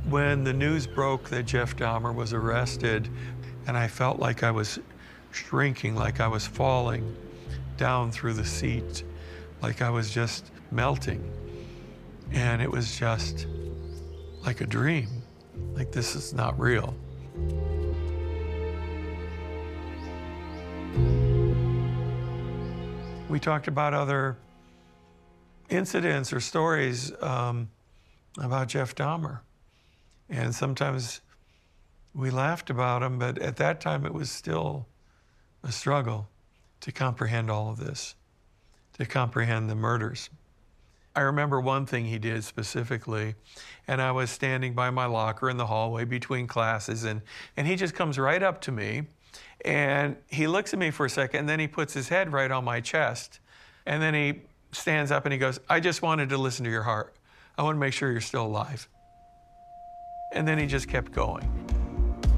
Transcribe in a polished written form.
When the news broke that Jeff Dahmer was arrested, and I felt like I was shrinking, like I was falling down through the seat, like I was just melting. And it was just like a dream, like this is not real. We talked about other incidents or stories about Jeff Dahmer. And sometimes we laughed about him, but at that time it was still a struggle to comprehend all of this, to comprehend the murders. I remember one thing he did specifically, and I was standing by my locker in the hallway between classes, and he just comes right up to me, and he looks at me for a second, and then he puts his head right on my chest, and then he stands up and he goes, "I just wanted to listen to your heart. I want to make sure you're still alive." And then he just kept going.